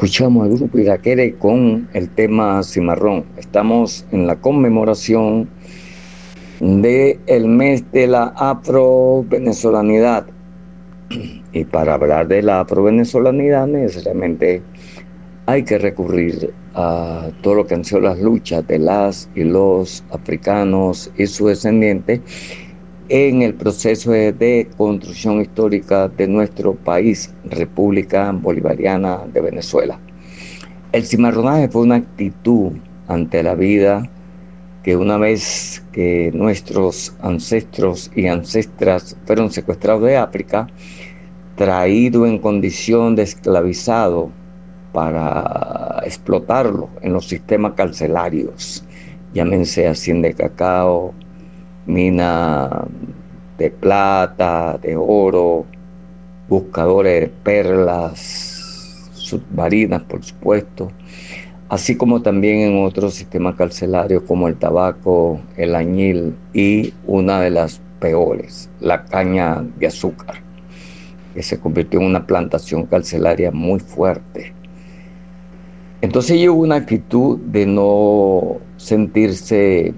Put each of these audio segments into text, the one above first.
Escuchamos al grupo Iraquere con el tema Cimarrón. Estamos en la conmemoración del mes de la afro-venezolanidad. Y para hablar de la afro-venezolanidad necesariamente hay que recurrir a todo lo que han sido las luchas de las y los africanos y sus descendientes en el proceso de construcción histórica de nuestro país, República Bolivariana de Venezuela. El cimarronaje fue una actitud ante la vida que una vez que nuestros ancestros y ancestras fueron secuestrados de África, traído en condición de esclavizado para explotarlo en los sistemas carcelarios, llámense hacienda de cacao, mina de plata, de oro, buscadores de perlas submarinas, por supuesto, así como también en otros sistemas carcelarios como el tabaco, el añil y una de las peores, la caña de azúcar, que se convirtió en una plantación carcelaria muy fuerte. Entonces hubo una actitud de no sentirse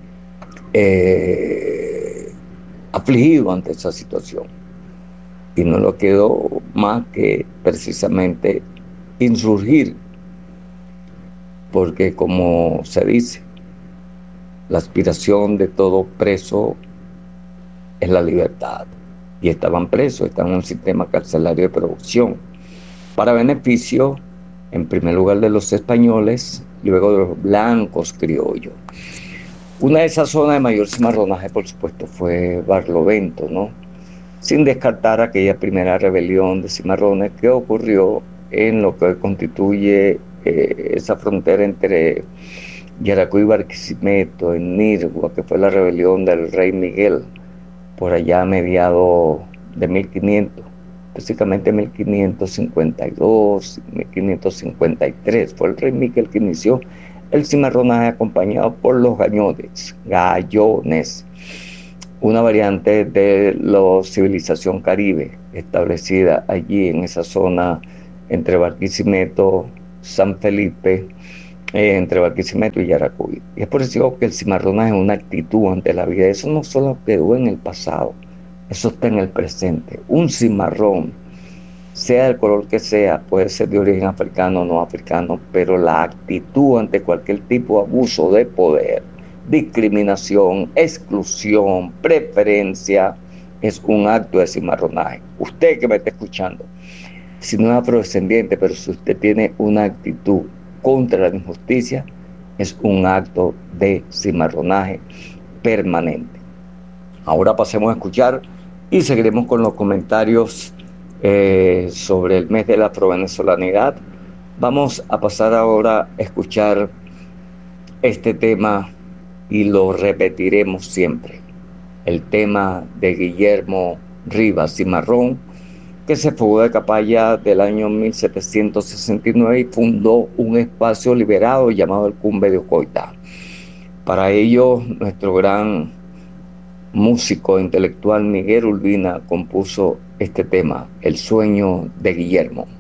afligido ante esa situación, y no lo quedó más que precisamente insurgir, porque como se dice, la aspiración de todo preso es la libertad, y estaban presos, estaban en un sistema carcelario de producción, para beneficio, en primer lugar, de los españoles, luego de los blancos criollos. Una de esas zonas de mayor cimarronaje, por supuesto, fue Barlovento, ¿no? Sin descartar aquella primera rebelión de cimarrones que ocurrió en lo que constituye esa frontera entre Yaracuy y Barquisimeto, en Nirgua, que fue la rebelión del rey Miguel, por allá a mediados de 1500, específicamente 1552, 1553, fue el rey Miguel que inició el cimarronaje acompañado por los gallones, una variante de la civilización caribe establecida allí en esa zona entre Barquisimeto, San Felipe, entre Barquisimeto y Yaracuy. Y es por eso que el cimarronaje es una actitud ante la vida. Eso no solo quedó en el pasado, eso está en el presente. Un cimarrón, sea el color que sea, puede ser de origen africano o no africano, pero la actitud ante cualquier tipo de abuso de poder, discriminación, exclusión, preferencia, es un acto de cimarronaje. Usted que me está escuchando, si no es afrodescendiente, pero si usted tiene una actitud contra la injusticia, es un acto de cimarronaje permanente. Ahora pasemos a escuchar y seguiremos con los comentarios sobre el mes de la afrovenezolanidad. Vamos a pasar ahora a escuchar este tema y lo repetiremos siempre. El tema de Guillermo Rivas Cimarrón, que se fugó de Capaya del año 1769 y fundó un espacio liberado llamado el Cumbe de Ocoita. Para ello, nuestro gran músico intelectual Miguel Urbina compuso este tema, El sueño de Guillermo.